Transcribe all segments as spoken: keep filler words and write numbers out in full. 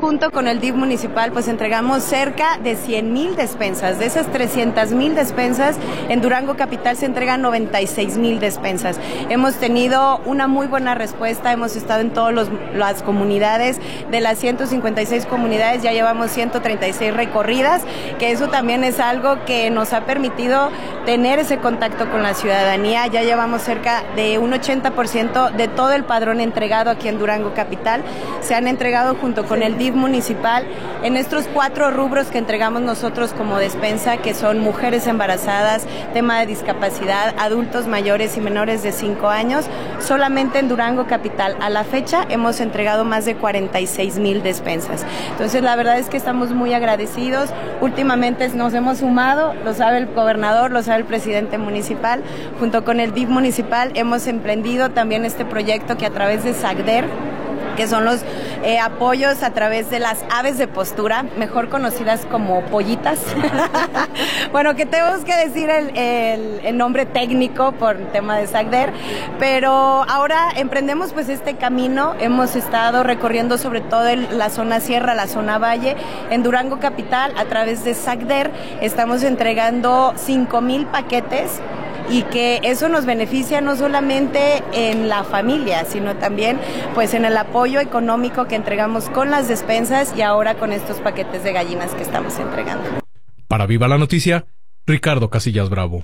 junto con el D I F municipal, pues entregamos cerca de cien mil despensas. De esas trescientas mil despensas, en Durango Capital se entregan noventa y seis mil despensas. Hemos tenido una muy buena respuesta, hemos estado en todas las comunidades. De las ciento cincuenta y seis comunidades ya llevamos ciento treinta y seis recorridas, que eso también es algo que nos ha permitido tener ese contacto con la ciudadanía. Ya llevamos cerca de un ochenta por ciento de todo el padrón entregado aquí en Durango Capital. Se han entregado junto con el D I F municipal en estos cuatro rubros que entregamos nosotros como despensa, que son mujeres embarazadas, tema de discapacidad, adultos mayores y menores de cinco años. Solamente en Durango Capital, a la fecha, hemos entregado más de cuarenta y seis mil despensas. Entonces, la verdad es que estamos muy agradecidos. Últimamente nos hemos sumado, lo sabe el gobernador, lo sabe el presidente municipal, junto con el D I F municipal hemos emprendido también este proyecto que a través de SACDER, que son los eh, apoyos a través de las aves de postura, mejor conocidas como pollitas. Bueno, que tenemos que decir el, el, el nombre técnico por el tema de SACDER, pero ahora emprendemos pues este camino. Hemos estado recorriendo sobre todo el, la zona sierra, la zona valle. En Durango Capital, a través de SACDER, estamos entregando cinco mil paquetes, y que eso nos beneficia no solamente en la familia, sino también pues en el apoyo económico que entregamos con las despensas y ahora con estos paquetes de gallinas que estamos entregando. Para Viva la Noticia, Ricardo Casillas Bravo.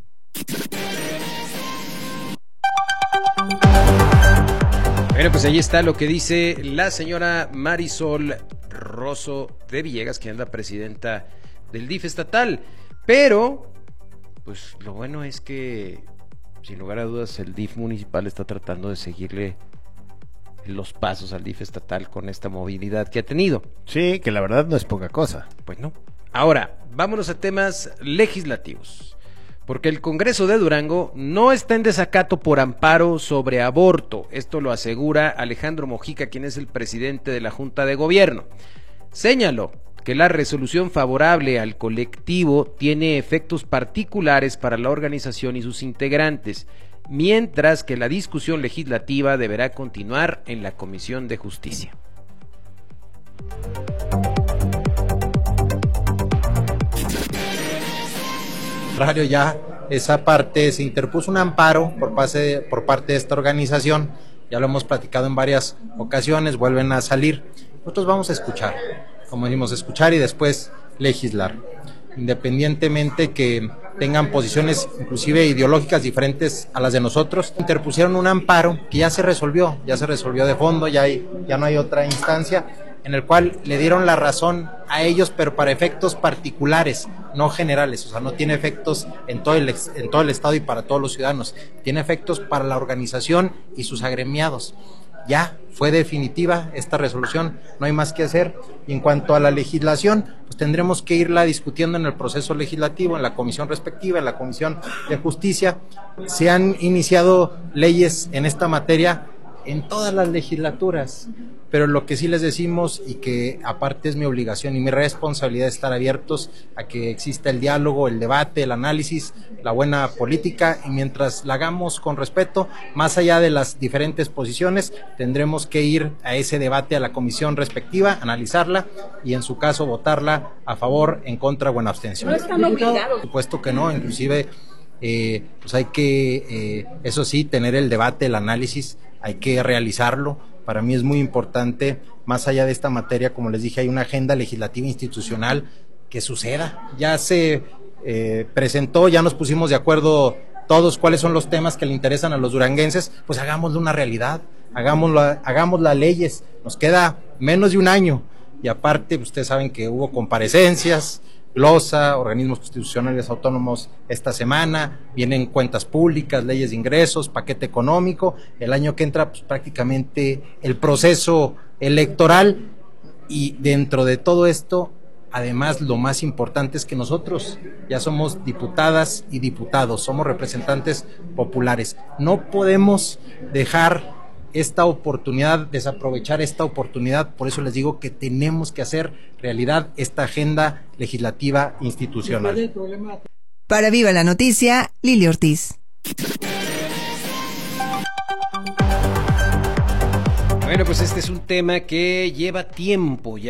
Bueno, pues ahí está lo que dice la señora Marisol Rosso de Villegas, que es la presidenta del D I F estatal, pero pues lo bueno es que, sin lugar a dudas, el D I F municipal está tratando de seguirle los pasos al D I F estatal con esta movilidad que ha tenido. Sí, que la verdad no es poca cosa. Pues no. Ahora, vámonos a temas legislativos, porque el Congreso de Durango no está en desacato por amparo sobre aborto. Esto lo asegura Alejandro Mojica, quien es el presidente de la Junta de Gobierno. Señaló que la resolución favorable al colectivo tiene efectos particulares para la organización y sus integrantes, mientras que la discusión legislativa deberá continuar en la Comisión de Justicia. Contrario, ya esa parte se interpuso un amparo por parte de, por parte de esta organización. Ya lo hemos platicado en varias ocasiones, vuelven a salir. Nosotros vamos a escuchar, como decimos, escuchar y después legislar, independientemente que tengan posiciones inclusive ideológicas diferentes a las de nosotros. Interpusieron un amparo que ya se resolvió, ya se resolvió de fondo, ya, hay, ya no hay otra instancia, en el cual le dieron la razón a ellos, pero para efectos particulares, no generales. O sea, no tiene efectos en todo el, en todo el estado y para todos los ciudadanos, tiene efectos para la organización y sus agremiados. Ya fue definitiva esta resolución, no hay más que hacer. Y en cuanto a la legislación, pues tendremos que irla discutiendo en el proceso legislativo, en la comisión respectiva, en la Comisión de Justicia. Se han iniciado leyes en esta materia en todas las legislaturas, pero lo que sí les decimos, y que aparte es mi obligación y mi responsabilidad, estar abiertos a que exista el diálogo, el debate, el análisis, la buena política, y mientras la hagamos con respeto, más allá de las diferentes posiciones, tendremos que ir a ese debate, a la comisión respectiva, analizarla y en su caso votarla a favor, en contra o en abstención. No están obligados. Por supuesto que no, inclusive eh, pues hay que, eh, eso sí, tener el debate, el análisis, hay que realizarlo. Para mí es muy importante, más allá de esta materia, como les dije, hay una agenda legislativa institucional que suceda. Ya se eh, presentó, ya nos pusimos de acuerdo todos cuáles son los temas que le interesan a los duranguenses, pues hagámoslo una realidad, hagámoslo, hagamos las leyes. Nos queda menos de un año y aparte ustedes saben que hubo comparecencias, glosa, organismos constitucionales autónomos esta semana, vienen cuentas públicas, leyes de ingresos, paquete económico, el año que entra pues prácticamente el proceso electoral, y dentro de todo esto, además lo más importante es que nosotros ya somos diputadas y diputados, somos representantes populares, no podemos dejar esta oportunidad, desaprovechar esta oportunidad. Por eso les digo que tenemos que hacer realidad esta agenda legislativa institucional. Para Viva la Noticia, Lili Ortiz. Bueno, pues este es un tema que lleva tiempo ya